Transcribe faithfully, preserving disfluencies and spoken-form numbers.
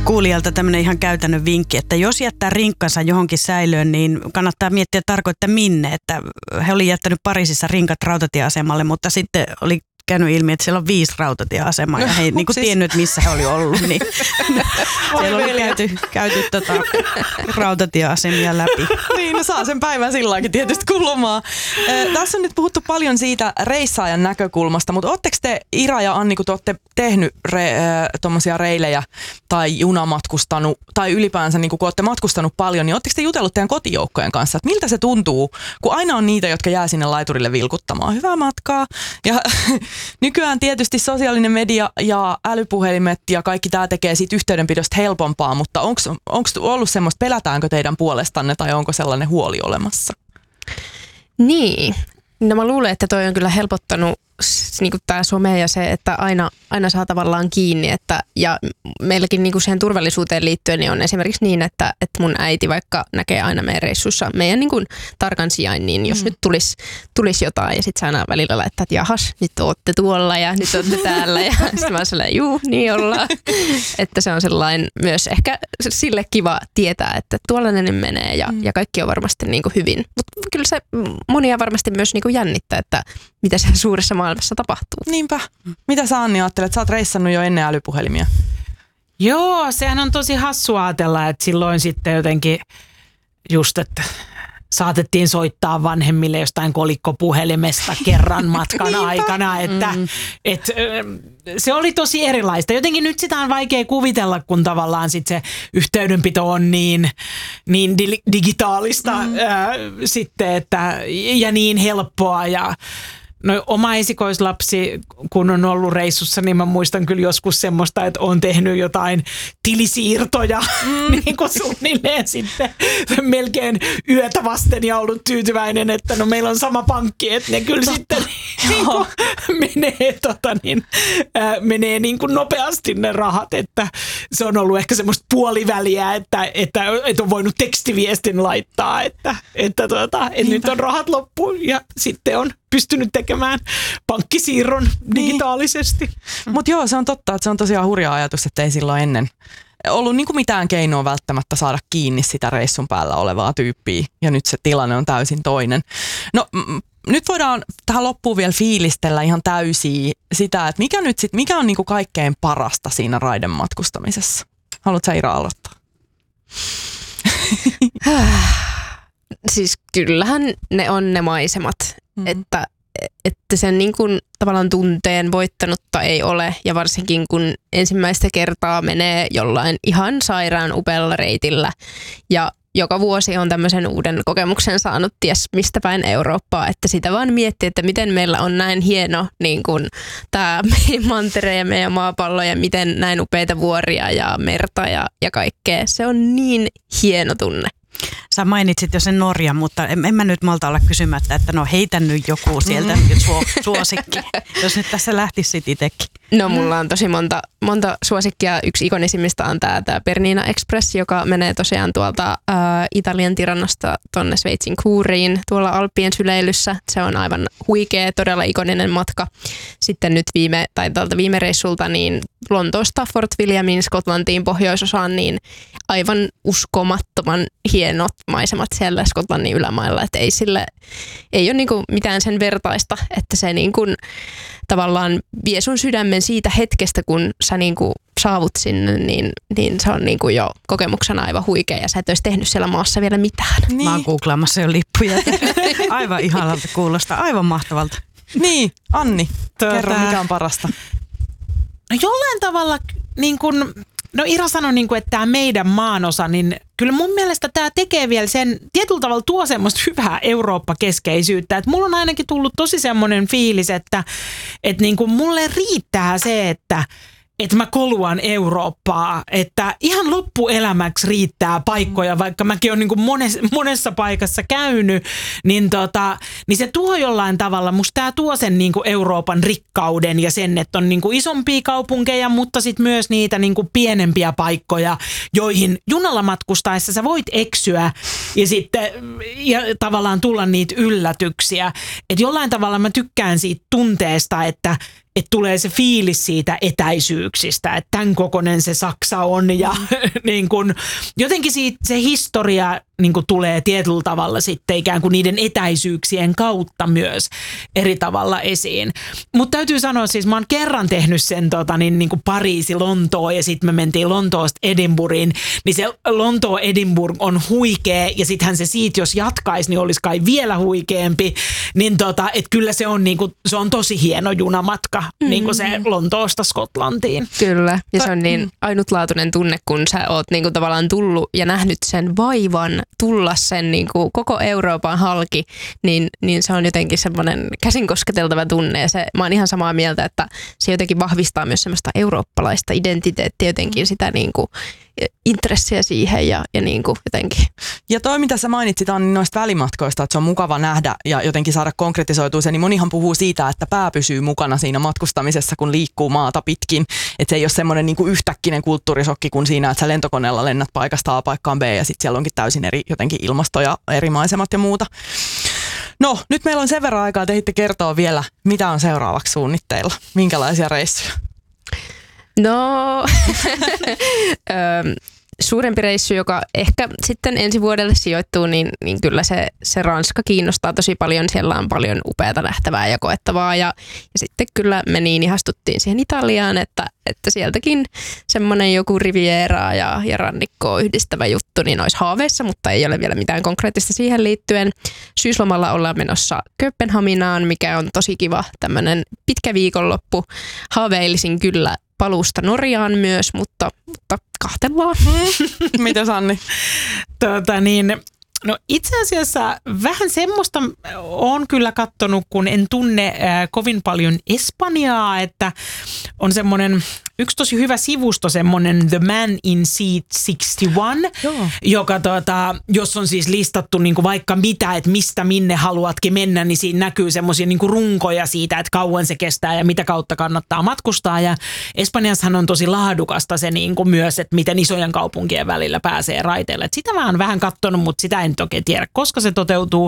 kuulijalta tämmöinen ihan käytännön vinkki, että jos jättää rinkkansa johonkin säilöön, niin kannattaa miettiä tarkoin, että minne. Että he oli jättänyt Pariisissa rinkat rautatieasemalle, mutta sitten oli käynyt ilmi, että siellä on viisi rautatieasemaa ja he ei niin kuin tiennyt, missä he oli ollut. Niin siellä oli käyty, käyty tota, rautatieasemia läpi. Niin, no saa sen päivän silläkin tietysti kulumaan. Äh, tässä on nyt puhuttu paljon siitä reissaajan näkökulmasta, mutta ootteko te, Ira ja Anni, kun te olette tehnyt re, äh, tommosia reilejä tai junamatkustanut, tai ylipäänsä niin kun olette matkustanut paljon, niin ootteko te jutellut teidän kotijoukkojen kanssa, että miltä se tuntuu, kun aina on niitä, jotka jää sinne laiturille vilkuttamaan. Hyvää matkaa. Ja nykyään tietysti sosiaalinen media ja älypuhelimet ja kaikki tämä tekee siitä yhteydenpidosta helpompaa, mutta onko ollut semmoista, pelätäänkö teidän puolestanne tai onko sellainen huoli olemassa? Niin, no mä luulen, että toi on kyllä helpottanut niin tämä some ja se, että aina, aina saa tavallaan kiinni. Että, ja meilläkin niin siihen turvallisuuteen liittyen niin on esimerkiksi niin, että, että mun äiti vaikka näkee aina meidän reissussa meidän niin kuin tarkan sijainnin, niin jos mm. nyt tulisi tulis jotain ja sitten sä aina välillä laittaa, että jahas, nyt ootte tuolla ja nyt ootte täällä. Ja sitten mä oon sellainen, juu, niin ollaan. Että se on sellainen myös ehkä sille kiva tietää, että tuollainen menee ja, mm. ja kaikki on varmasti niin kuin hyvin. Mutta kyllä se monia varmasti myös niin kuin jännittää, että mitä se suuressa maailmassa tapahtuu. Niinpä. Mitä sä, Anni, ajattelet? Sä oot reissannut jo ennen älypuhelimia. Joo, sehän on tosi hassua ajatella, että silloin sitten jotenkin just, että saatettiin soittaa vanhemmille jostain kolikkopuhelimesta kerran matkan aikana, että mm. et, se oli tosi erilaista. Jotenkin nyt sitä on vaikea kuvitella, kun tavallaan sit se yhteydenpito on niin, niin di- digitaalista mm. ää, sitten, että, ja niin helppoa ja no oma esikoislapsi, kun on ollut reissussa, niin mä muistan kyllä joskus semmoista, että on tehnyt jotain tilisiirtoja mm. niin kuin suunnilleen sitten melkein yötä vasten ja ollut tyytyväinen, että no meillä on sama pankki, että ne kyllä Totta. sitten niin kuin menee, tota niin, äh, menee niin kuin nopeasti ne rahat, että se on ollut ehkä semmoista puoliväliä, että, että, että on voinut tekstiviestin laittaa, että, että, tota, että nyt on rahat loppu ja sitten on pystynyt tekemään pankkisiirron digitaalisesti. Niin. Mutta joo, se on totta, että se on tosiaan hurja ajatus, että ei silloin ennen ollut niinku mitään keinoa välttämättä saada kiinni sitä reissun päällä olevaa tyyppiä, ja nyt se tilanne on täysin toinen. No m- nyt voidaan tähän loppuun vielä fiilistellä ihan täysiä sitä, että mikä nyt sit, mikä on niinku kaikkein parasta siinä raidematkustamisessa? Haluatko sä, Ira, aloittaa? Siis kyllähän ne on ne maisemat, mm. että, että sen niin kuin tavallaan tunteen voittanutta ei ole, ja varsinkin kun ensimmäistä kertaa menee jollain ihan sairaan upealla reitillä ja joka vuosi on tämmöisen uuden kokemuksen saanut ties mistä päin Eurooppaa, että sitä vaan miettii, että miten meillä on näin hieno niin kuin tämä meidän mantere ja meidän maapallo ja miten näin upeita vuoria ja merta ja, ja kaikkea. Se on niin hieno tunne. Sä mainitsit jo sen Norjan, mutta en, en mä nyt malta olla kysymättä, että no heitä nyt joku sieltä mm. suo, suosikki, jos nyt tässä lähtisit itsekin. No mulla on tosi monta, monta suosikkia. Yksi ikonisimmista on tää, tää Bernina Express, joka menee tosiaan tuolta ää, Italian Tirannasta tonne Sveitsin Kuuriin tuolla Alppien syleilyssä. Se on aivan huikea, todella ikoninen matka. Sitten nyt viime, tai tältä viime reissulta niin Lontoosta Fort Williamiin Skotlantiin pohjoisosaan, niin aivan uskomattoman hienot maisemat siellä Skotlannin ylämailla, että ei sille, ei ole niinku mitään sen vertaista, että se niinku tavallaan vie sun sydämen siitä hetkestä, kun sä niinku saavut sinne, niin, niin se on niinku jo kokemuksena aivan huikea ja sä et olisi tehnyt siellä maassa vielä mitään. Niin. Mä oon googlaamassa jo lippuja. Aivan ihanalta kuulostaa, aivan mahtavalta. Niin, Anni, tuota, kerro mikä on parasta. No jollain tavalla, niin kun, no Ira sanoi, niin kun, että tämä meidän maanosa, niin kyllä mun mielestä tämä tekee vielä sen, tietyllä tavalla tuo semmoista hyvää Eurooppa-keskeisyyttä. Että mulla on ainakin tullut tosi semmoinen fiilis, että, että niin kun mulle riittää se, että että mä koluan Eurooppaa, että ihan loppuelämäksi riittää paikkoja, vaikka mäkin olen niin kuin monessa, monessa paikassa käynyt, niin, tota, niin se tuo jollain tavalla, musta tää tuo sen niin kuin Euroopan rikkauden ja sen, että on niin kuin isompia kaupunkeja, mutta sitten myös niitä niin kuin pienempiä paikkoja, joihin junalla matkustaessa sä voit eksyä ja sitten ja tavallaan tulla niitä yllätyksiä. Että jollain tavalla mä tykkään siitä tunteesta, että että tulee se fiilis siitä etäisyyksistä, että tämän kokoinen se Saksa on ja mm. niin kun, jotenkin siitä se historia niin kun tulee tietyllä tavalla sitten ikään kuin niiden etäisyyksien kautta myös eri tavalla esiin. Mutta täytyy sanoa siis, mä oon kerran tehnyt sen tota, niin, niin kuin Pariisi, Lontoo ja sitten me mentiin Lontoosta Edinburghiin, niin se Lontoo Edinburgh on huikea ja sittenhän se siitä, jos jatkaisi, niin olisi kai vielä huikeampi, niin tota, että kyllä se on, niin kuin, se on tosi hieno junamatka. Mm-hmm. Niin kuin se Lontoosta Skotlantiin. Kyllä, ja se on niin ainutlaatuinen tunne, kun sä oot niin kuin tavallaan tullut ja nähnyt sen vaivan tulla sen niin kuin koko Euroopan halki, niin, niin se on jotenkin semmoinen käsin kosketeltava tunne. Ja se, mä oon ihan samaa mieltä, että se jotenkin vahvistaa myös semmoista eurooppalaista identiteettiä, jotenkin sitä niin kuin intressiä siihen ja, ja niin kuin jotenkin. Ja toi, mitä sä mainitsit, on noista välimatkoista, että se on mukava nähdä ja jotenkin saada konkretisoitua se, niin monihan puhuu siitä, että pää pysyy mukana siinä matkustamisessa, kun liikkuu maata pitkin. Että se ei ole semmoinen niin kuin yhtäkkinen kulttuurisokki kuin siinä, että sä lentokoneella lennät paikasta A paikkaan B ja sitten siellä onkin täysin eri jotenkin ilmasto ja eri maisemat ja muuta. No, nyt meillä on sen verran aikaa, te kertoa vielä, mitä on seuraavaksi suunnitteilla, minkälaisia reissuja. No, suurempi reissu, joka ehkä sitten ensi vuodelle sijoittuu, niin, niin kyllä se, se Ranska kiinnostaa tosi paljon. Siellä on paljon upeata nähtävää ja koettavaa. Ja, ja sitten kyllä me niin ihastuttiin siihen Italiaan, että, että sieltäkin semmoinen joku Rivieraa ja, ja rannikkoa yhdistävä juttu niin olisi haaveissa, mutta ei ole vielä mitään konkreettista siihen liittyen. Syyslomalla ollaan menossa Kööpenhaminaan, mikä on tosi kiva tämmöinen pitkä viikonloppu. Haaveilisin kyllä paluusta Norjaan myös, mutta, mutta kahtellaan. Mitä Sanni? Tota niin, no itse asiassa vähän semmoista on kyllä kattonut, kun en tunne äh, kovin paljon Espanjaa, että on semmoinen yksi tosi hyvä sivusto, semmoinen The Man in Seat kuusikymmentäyksi, Joo. joka tota, jos on siis listattu niinku vaikka mitä, että mistä minne haluatkin mennä, niin siinä näkyy semmoisia niinku runkoja siitä, että kauan se kestää ja mitä kautta kannattaa matkustaa. Ja Espanjassahan on tosi laadukasta se niinku myös, että miten isojen kaupunkien välillä pääsee raiteille. Et sitä mä oon vähän katsonut, mutta sitä en toki tiedä, koska se toteutuu.